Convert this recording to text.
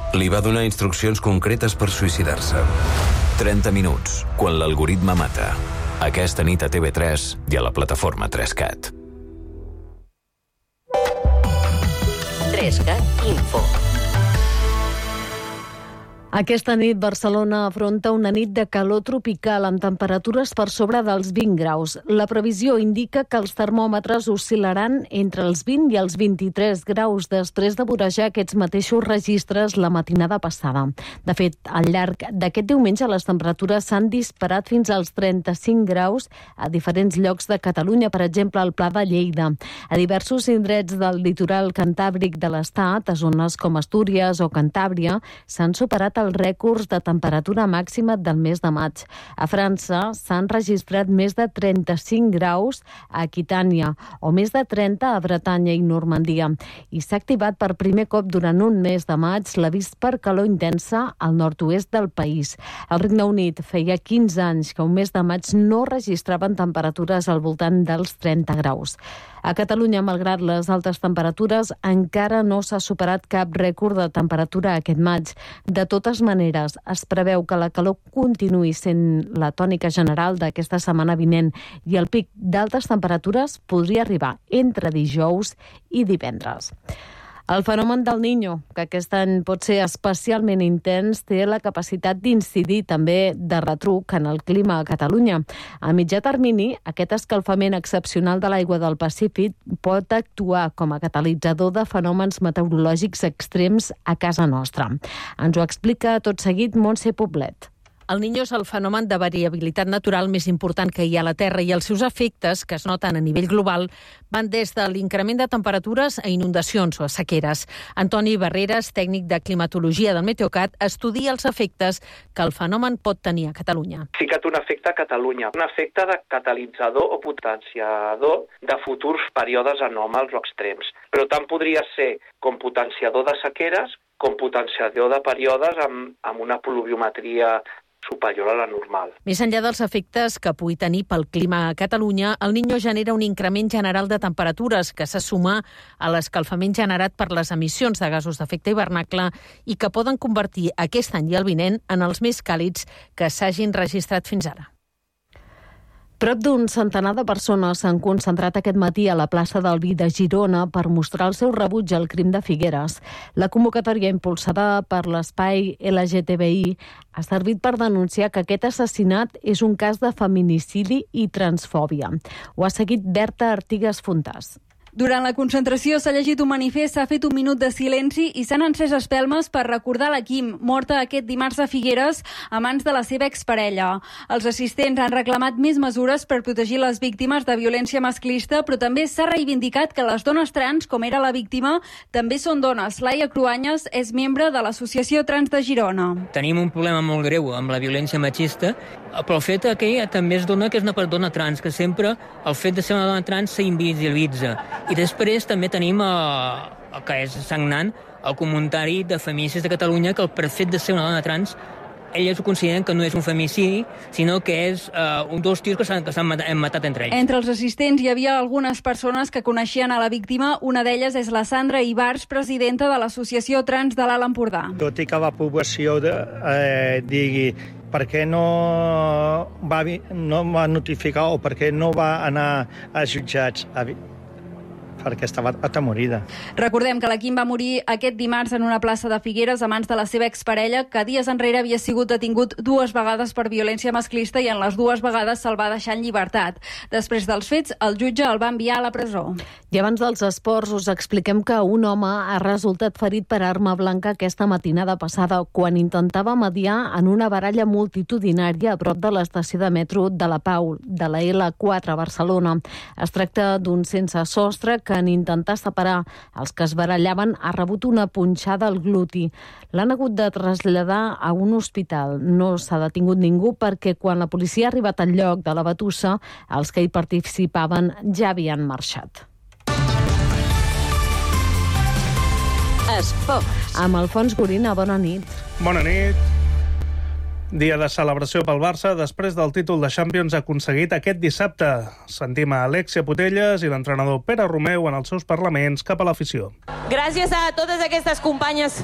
Li va donar instruccions concretes per suïcidar-se. 30 minuts, quan l'algoritme mata. Aquesta nit a TV3 i a la plataforma 3CAT. 3CAT Info. Aquesta nit Barcelona afronta una nit de calor tropical amb temperatures per sobre dels 20 graus. La previsió indica que els termòmetres oscil·laran entre els 20 i els 23 graus després de vorejar aquests mateixos registres la matinada passada. De fet, al llarg d'aquest diumenge les temperatures s'han disparat fins als 35 graus a diferents llocs de Catalunya, per exemple al Pla de Lleida. A diversos indrets del litoral cantàbric de l'Estat, a zones com Astúries o Cantàbria, s'han superat els rècords de temperatura màxima del mes de maig. A França s'han registrat més de 35 graus a Aquitània o més de 30 a Bretanya i Normandia. I s'ha activat per primer cop durant un mes de maig l'avís per calor intensa al nord-oest del país. Al Regne Unit feia 15 anys que un mes de maig no registraven temperatures al voltant dels 30 graus. A Catalunya, malgrat les altes temperatures, encara no s'ha superat cap rècord de temperatura aquest maig. De totes maneres, es preveu que la calor continuï sent la tònica general d'aquesta setmana vinent i el pic d'altes temperatures podria arribar entre dijous i divendres. El fenomen del Niño, que aquest any pot ser especialment intens, té la capacitat d'incidir també de retruc en el clima a Catalunya. A mitjà termini, aquest escalfament excepcional de l'aigua del Pacífic pot actuar com a catalitzador de fenòmens meteorològics extrems a casa nostra. Ens ho explica tot seguit Montse Poblet. El Niño és el fenomen de variabilitat natural més important que hi ha a la Terra i els seus efectes, que es noten a nivell global, van des de l'increment de temperatures a inundacions o a sequeres. Antoni Barreras, tècnic de climatologia del Meteocat, estudia els efectes que el fenomen pot tenir a Catalunya. Sí que té un efecte a Catalunya, un efecte de catalitzador o potenciador de futurs períodes anòmals o extrems. Però tant podria ser com potenciador de sequeres com potenciador de períodes amb una pluviometria superior a la normal. Més enllà dels efectes que pugui tenir pel clima a Catalunya, el Niño genera un increment general de temperatures que se suma a l'escalfament generat per les emissions de gasos d'efecte hivernacle i que poden convertir aquest any i el vinent en els més càlids que s'hagin registrat fins ara. Prop d'un centenar de persones s'han concentrat aquest matí a la plaça del Vi de Girona per mostrar el seu rebuig al crim de Figueres. La convocatòria impulsada per l'espai LGTBI ha servit per denunciar que aquest assassinat és un cas de feminicidi i transfòbia. Ho ha seguit Berta Artigas Fontàs. Durant la concentració s'ha llegit un manifest, s'ha fet un minut de silenci i s'han encès espelmes per recordar la Quim, morta aquest dimarts a Figueres a mans de la seva exparella. Els assistents han reclamat més mesures per protegir les víctimes de violència masclista, però també s'ha reivindicat que les dones trans, com era la víctima, també són dones. Laia Cruanyes és membre de l'Associació Trans de Girona. Tenim un problema molt greu amb la violència machista, però el fet que també es dona que és una persona trans, que sempre el fet de ser una dona trans s'invisibilitza. I després també tenim el que és sagnant, el comentari de feministes de Catalunya que el fet de ser una dona trans elles ho consideren que no és un femicidi, sinó que és dos tios que s'han matat entre ells. Entre els assistents hi havia algunes persones que coneixien a la víctima. Una d'elles és la Sandra Ibars, presidenta de l'Associació Trans de l'Alt Empordà. Tot i que la població digui per què no va notificar o per què no va anar a jutjats perquè estava atemorida. Recordem que la Quim va morir aquest dimarts en una plaça de Figueres a mans de la seva exparella, que dies enrere havia sigut detingut 2 vegades per violència masclista i en les 2 vegades se'l va deixar en llibertat. Després dels fets, el jutge el va enviar a la presó. I abans dels esports us expliquem que un home ha resultat ferit per arma blanca aquesta matinada passada quan intentava mediar en una baralla multitudinària a prop de l'estació de metro de la Pau, de la L4 a Barcelona. Es tracta d'un sense sostre que en intentar separar els que es barallaven ha rebut una punxada al gluti. L'han hagut de traslladar a un hospital. No s'ha detingut ningú perquè quan la policia ha arribat al lloc de la batussa, els que hi participaven ja havien marxat. Esports. Amb Alfons Gorina, bona nit. Bona nit. Dia de celebració pel Barça després del títol de Champions aconseguit aquest dissabte. Sentim a Alexia Putellas i l'entrenador Pere Romeu en els seus parlaments cap a l'afició. Gràcies a totes aquestes companyes